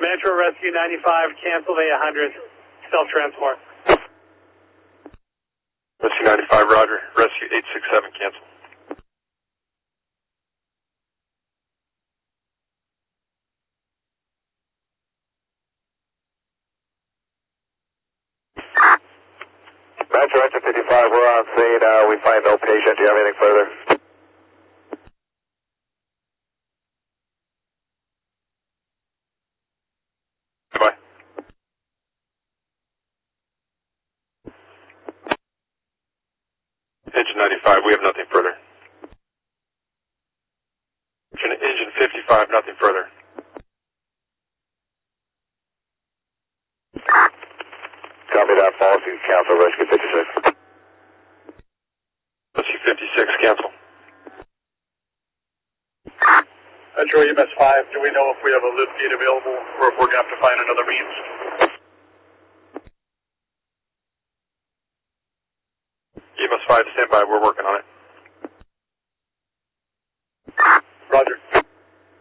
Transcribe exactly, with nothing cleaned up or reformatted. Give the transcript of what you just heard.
Metro Rescue ninety-five, cancel A one hundred, self-transport. Rescue ninety-five, roger. Rescue eight six seven, cancel. Metro Engine fifty-five, we're on scene. Uh, we find no patient. Do you have anything further? Goodbye. Engine ninety-five, we have nothing further. Engine, engine fifty-five, nothing further. Copy that, false. You can cancel Rescue fifty-six. Rescue fifty-six, cancel. Metro E M S five, do we know if we have a lift gate available or if we're going to have to find another means? E M S five, stand by, we're working on it.